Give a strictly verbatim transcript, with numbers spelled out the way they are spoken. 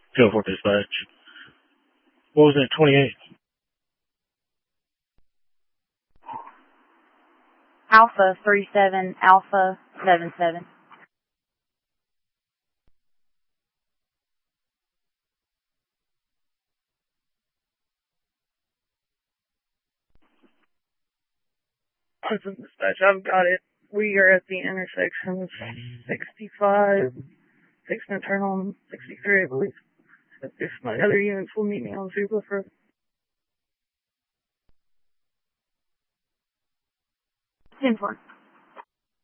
Go for dispatch. What was that, twenty-eight? Alpha three seven, Alpha seven seven. Listen, dispatch, I've got it. We are at the intersection of sixty-five, fixing to turn on sixty-three, I believe. If my other units will meet me on Zuba for ten four.